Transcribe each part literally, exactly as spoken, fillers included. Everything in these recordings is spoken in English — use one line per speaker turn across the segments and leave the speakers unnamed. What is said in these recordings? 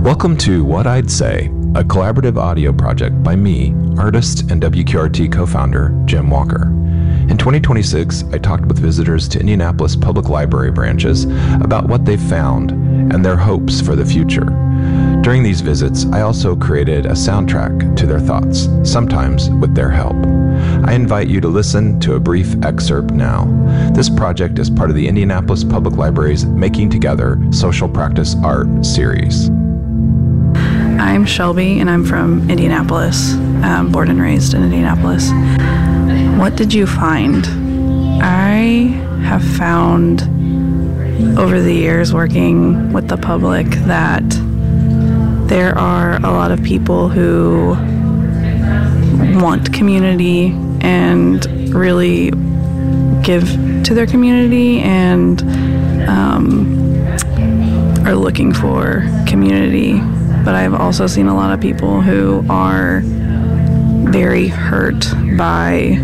Welcome to What I'd Say, a collaborative audio project by me, artist and W Q R T co-founder Jim Walker. In twenty twenty-six, I talked with visitors to Indianapolis Public Library branches about what they've found and their hopes for the future. During these visits, I also created a soundtrack to their thoughts, sometimes with their help. I invite you to listen to a brief excerpt now. This project is part of the Indianapolis Public Library's Making Together Social Practice Art series.
I'm Shelby, and I'm from Indianapolis, um, born and raised in Indianapolis. What did you find? I have found over the years working with the public that there are a lot of people who want community and really give to their community and um, are looking for community. But I've also seen a lot of people who are very hurt by,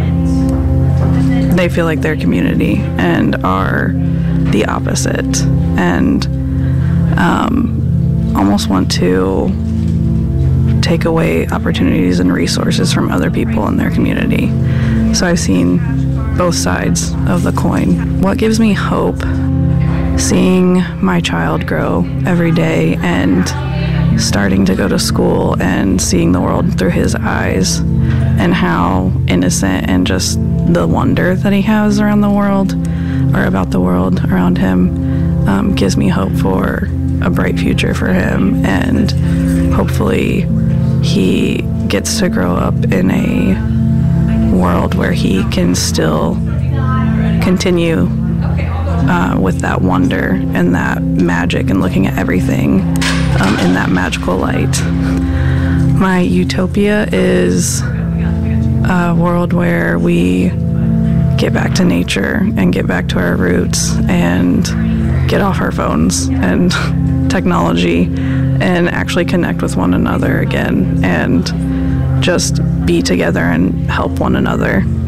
they feel like their community and are the opposite and um, almost want to take away opportunities and resources from other people in their community. So I've seen both sides of the coin. What gives me hope? Seeing my child grow every day and starting to go to school and seeing the world through his eyes and how innocent and just the wonder that he has around the world or about the world around him um, gives me hope for a bright future for him, and hopefully he gets to grow up in a world where he can still continue uh, with that wonder and that magic and looking at everything um, in that magical light. My utopia is a world where we get back to nature and get back to our roots and get off our phones and technology and actually connect with one another again and just be together and help one another.